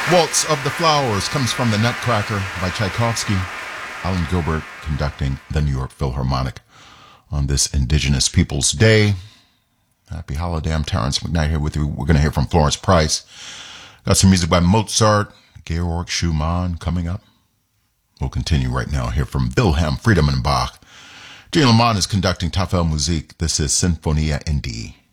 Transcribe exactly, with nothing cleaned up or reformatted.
Waltz of the Flowers comes from The Nutcracker by Tchaikovsky. Alan Gilbert conducting the New York Philharmonic on this Indigenous Peoples Day. Happy holiday. I'm Terrence McKnight here with you. We're going to hear from Florence Price. Got some music by Mozart, Georg Schumann coming up. We'll continue right now. Hear from Wilhelm Friedemann Bach. Gene Lamont is conducting Tafel Musik. This is Sinfonia in D.